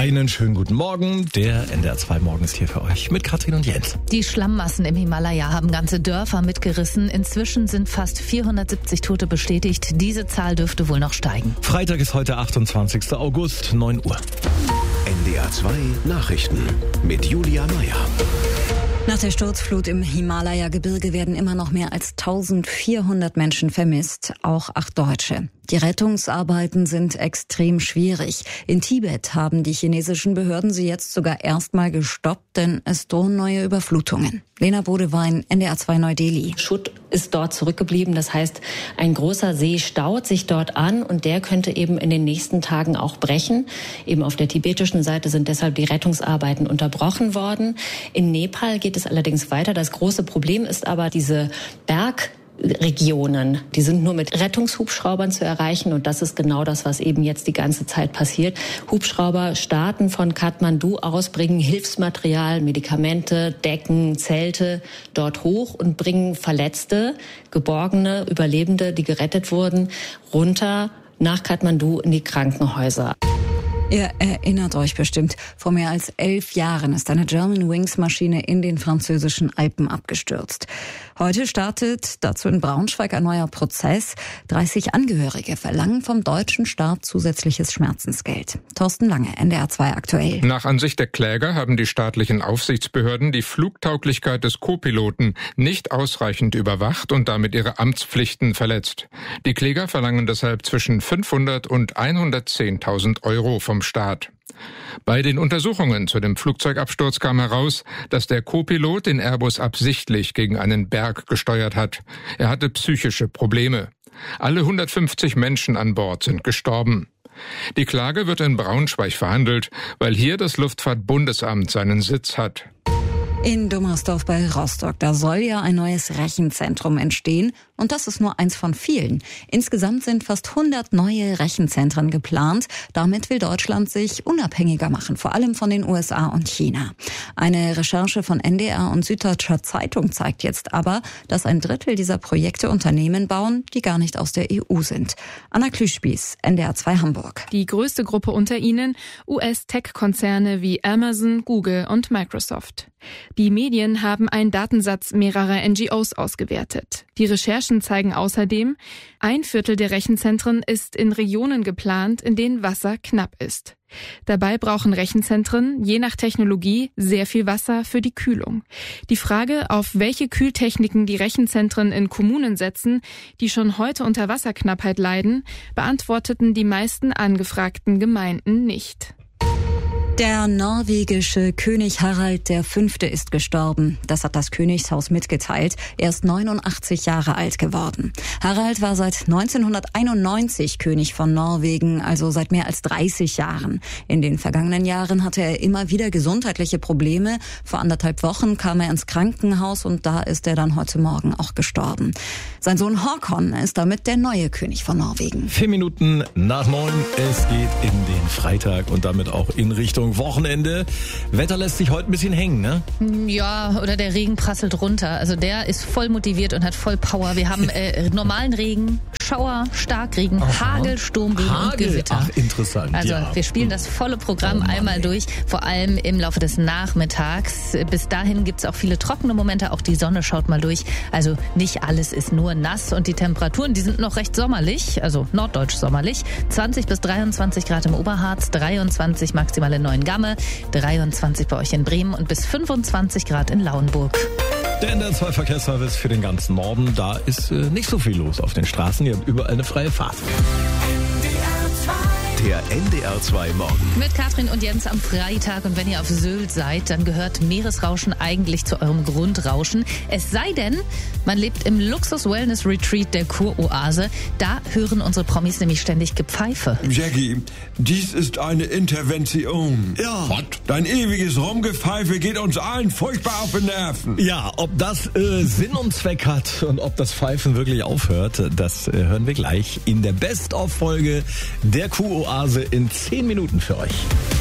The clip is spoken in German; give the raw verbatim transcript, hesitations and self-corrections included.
Einen schönen guten Morgen. Der N D R zwei Morgen ist hier für euch mit Katrin und Jens. Die Schlammmassen im Himalaya haben ganze Dörfer mitgerissen. Inzwischen sind fast vierhundertsiebzig Tote bestätigt. Diese Zahl dürfte wohl noch steigen. Freitag ist heute achtundzwanzigster August, neun Uhr. N D R zwei Nachrichten mit Julia Meyer. Nach der Sturzflut im Himalaya-Gebirge werden immer noch mehr als eintausendvierhundert Menschen vermisst, auch acht Deutsche. Die Rettungsarbeiten sind extrem schwierig. In Tibet haben die chinesischen Behörden sie jetzt sogar erstmal gestoppt, denn es drohen neue Überflutungen. Lena Bodewein, N D R zwei Neu-Delhi. Schutt ist dort zurückgeblieben. Das heißt, ein großer See staut sich dort an und der könnte eben in den nächsten Tagen auch brechen. Eben auf der tibetischen Seite sind deshalb die Rettungsarbeiten unterbrochen worden. In Nepal geht es allerdings weiter. Das große Problem ist aber diese Berg Regionen, die sind nur mit Rettungshubschraubern zu erreichen und das ist genau das, was eben jetzt die ganze Zeit passiert. Hubschrauber starten von Kathmandu aus, bringen Hilfsmaterial, Medikamente, Decken, Zelte dort hoch und bringen Verletzte, Geborgene, Überlebende, die gerettet wurden, runter nach Kathmandu in die Krankenhäuser. Ihr erinnert euch bestimmt, vor mehr als elf Jahren ist eine Germanwings-Maschine in den französischen Alpen abgestürzt. Heute startet dazu in Braunschweig ein neuer Prozess. dreißig Angehörige verlangen vom deutschen Staat zusätzliches Schmerzensgeld. Thorsten Lange, N D R zwei aktuell. Nach Ansicht der Kläger haben die staatlichen Aufsichtsbehörden die Flugtauglichkeit des Co-Piloten nicht ausreichend überwacht und damit ihre Amtspflichten verletzt. Die Kläger verlangen deshalb zwischen fünfhundert und hundertzehntausend Euro vom Staat. Bei den Untersuchungen zu dem Flugzeugabsturz kam heraus, dass der Co-Pilot den Airbus absichtlich gegen einen Berg gesteuert hat. Er hatte psychische Probleme. Alle hundertfünfzig Menschen an Bord sind gestorben. Die Klage wird in Braunschweig verhandelt, weil hier das Luftfahrtbundesamt seinen Sitz hat. In Dummersdorf bei Rostock, da soll ja ein neues Rechenzentrum entstehen und das ist nur eins von vielen. Insgesamt sind fast hundert neue Rechenzentren geplant. Damit will Deutschland sich unabhängiger machen, vor allem von den U S A und China. Eine Recherche von N D R und Süddeutscher Zeitung zeigt jetzt aber, dass ein Drittel dieser Projekte Unternehmen bauen, die gar nicht aus der E U sind. Anna Klüschspieß, N D R zwei Hamburg. Die größte Gruppe unter ihnen U S-Tech-Konzerne wie Amazon, Google und Microsoft. Die Medien haben einen Datensatz mehrerer N G Os ausgewertet. Die Recherchen zeigen außerdem, ein Viertel der Rechenzentren ist in Regionen geplant, in denen Wasser knapp ist. Dabei brauchen Rechenzentren, je nach Technologie, sehr viel Wasser für die Kühlung. Die Frage, auf welche Kühltechniken die Rechenzentren in Kommunen setzen, die schon heute unter Wasserknappheit leiden, beantworteten die meisten angefragten Gemeinden nicht. Der norwegische König Harald der Fünfte ist gestorben. Das hat das Königshaus mitgeteilt. Er ist neunundachtzig Jahre alt geworden. Harald war seit neunzehnhunderteinundneunzig König von Norwegen, also seit mehr als dreißig Jahren. In den vergangenen Jahren hatte er immer wieder gesundheitliche Probleme. Vor anderthalb Wochen kam er ins Krankenhaus und da ist er dann heute Morgen auch gestorben. Sein Sohn Håkon ist damit der neue König von Norwegen. Vier Minuten nach neun. Es geht in den Freitag und damit auch in Richtung Wochenende. Wetter lässt sich heute ein bisschen hängen, ne? Ja, oder der Regen prasselt runter. Also der ist voll motiviert und hat voll Power. Wir haben äh, normalen Regen, Schauer, Starkregen, Aha. Hagel, Sturmregen Hagel. und Gewitter. Ach, interessant. Also ja. wir spielen das volle Programm oh Mann, einmal ey. durch, vor allem im Laufe des Nachmittags. Bis dahin gibt's auch viele trockene Momente, auch die Sonne schaut mal durch. Also nicht alles ist nur nass und die Temperaturen, die sind noch recht sommerlich, also norddeutsch sommerlich. zwanzig bis dreiundzwanzig Grad im Oberharz, dreiundzwanzig maximale Neuengamme, dreiundzwanzig bei euch in Bremen und bis fünfundzwanzig Grad in Lauenburg. Der N D R zwei Verkehrsservice für den ganzen Norden. Da ist äh, nicht so viel los auf den Straßen. Ihr habt überall eine freie Fahrt. Der N D R zwei Morgen. Mit Katrin und Jens am Freitag. Und wenn ihr auf Sylt seid, dann gehört Meeresrauschen eigentlich zu eurem Grundrauschen. Es sei denn, man lebt im Luxus-Wellness-Retreat der Kuroase. Da hören unsere Promis nämlich ständig Gepfeife. Jackie, dies ist eine Intervention. Ja. Was? Dein ewiges Rumgepfeife geht uns allen furchtbar auf die Nerven. Ja, ob das äh, Sinn und Zweck hat und ob das Pfeifen wirklich aufhört, das äh, hören wir gleich in der Best-of-Folge der Kuroase in zehn Minuten für euch.